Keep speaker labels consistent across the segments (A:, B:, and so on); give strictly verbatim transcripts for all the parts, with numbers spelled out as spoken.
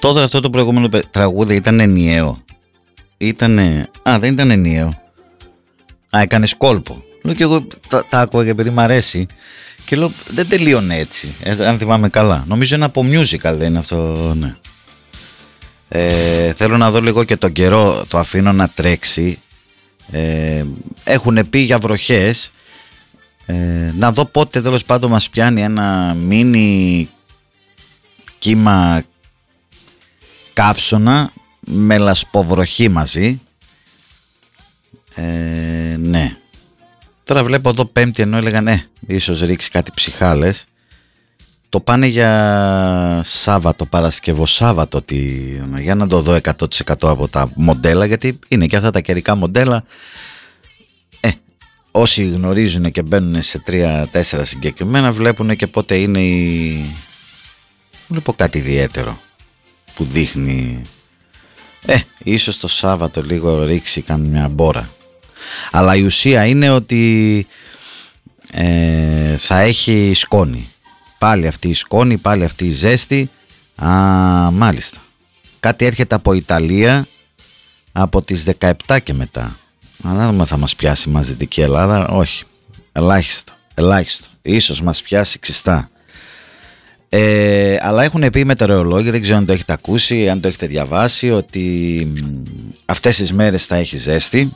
A: Τότε αυτό το προηγούμενο τραγούδι ήταν ενιαίο. Ήτανε... Α, δεν ήταν ενιαίο. Α, έκανες κόλπο. Λέω και εγώ τα, τα άκουγα επειδή μ' αρέσει. Και λέω δεν τελείωνε έτσι, ε, αν θυμάμαι καλά. Νομίζω είναι από musical, δεν είναι αυτό, ναι. Ε, θέλω να δω λίγο και τον καιρό, το αφήνω να τρέξει. Ε, έχουν πει για βροχές. Ε, να δω πότε τέλος πάντων μας πιάνει ένα μίνι κύμα καύσωνα με λασποβροχή μαζί. Ε, ναι. Τώρα βλέπω εδώ Πέμπτη, ενώ έλεγαν ναι, ίσως ρίξει κάτι ψυχάλες. Το πάνε για Σάββατο, Παρασκευό Σάββατο. Τι... Για να το δω εκατό τοις εκατό από τα μοντέλα, γιατί είναι και αυτά τα καιρικά μοντέλα. Ε, όσοι γνωρίζουν και μπαίνουν σε τρία τέσσερα συγκεκριμένα, βλέπουν και πότε είναι η... Βλέπω κάτι ιδιαίτερο που δείχνει. Ε, ίσως το Σάββατο λίγο ρίξει καμιά μπόρα. Αλλά η ουσία είναι ότι ε, θα έχει σκόνη. Πάλι αυτή η σκόνη, πάλι αυτή η ζέστη. Α, μάλιστα. Κάτι έρχεται από Ιταλία από τις δεκαεπτά και μετά. Αλλά θα μας πιάσει μας Δυτική Ελλάδα. Όχι, ελάχιστο, ελάχιστο. Ίσως μας πιάσει ξιστά. Ε, αλλά έχουν πει οι μετεωρολόγοι, δεν ξέρω αν το έχετε ακούσει, αν το έχετε διαβάσει, ότι αυτές τις μέρες θα έχει ζέστη.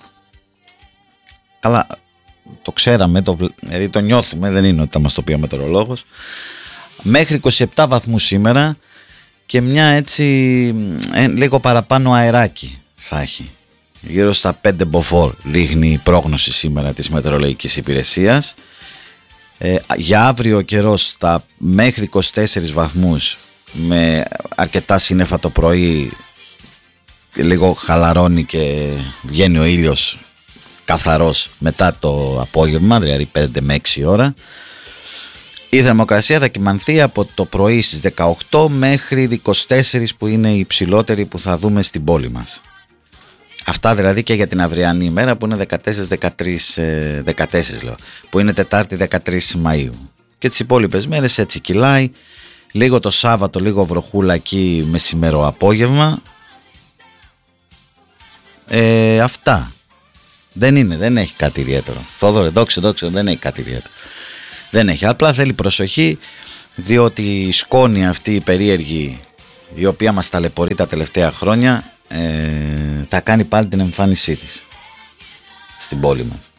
A: Αλλά το ξέραμε, το, δηλαδή το νιώθουμε, δεν είναι ότι θα μας το πει ο μετεωρολόγος. Μέχρι είκοσι επτά βαθμούς σήμερα και μια έτσι ε, λίγο παραπάνω αεράκι θα έχει. Γύρω στα πέντε μποφόρ λίγνει η πρόγνωση σήμερα της μετεωρολογικής υπηρεσίας. Ε, για αύριο ο καιρός στα μέχρι είκοσι τέσσερις βαθμούς με αρκετά σύννεφα το πρωί, λίγο χαλαρώνει και βγαίνει ο ήλιος καθαρός μετά το απόγευμα, δηλαδή πέντε με έξι ώρα. Η θερμοκρασία θα κυμανθεί από το πρωί στις δεκαοκτώ μέχρι είκοσι τέσσερα που είναι η υψηλότερη που θα δούμε στην πόλη μας. Αυτά δηλαδή και για την αυριανή ημέρα που είναι δεκατέσσερα δεκατρείς, δεκατέσσερα λέω, που είναι Τετάρτη δεκατρείς Μαΐου. Και τις υπόλοιπες μέρες έτσι κυλάει. Λίγο το Σάββατο, λίγο βροχούλα εκεί μεσημέρο απόγευμα. Ε, αυτά. Δεν είναι, δεν έχει κάτι ιδιαίτερο. Θόδωρε, δόξε, δόξε, δεν έχει κάτι ιδιαίτερο. Δεν έχει, απλά θέλει προσοχή, διότι η σκόνη αυτή η περίεργη, η οποία μας ταλαιπωρεί τα τελευταία χρόνια, ε, θα κάνει πάλι την εμφάνισή της στην πόλη μας.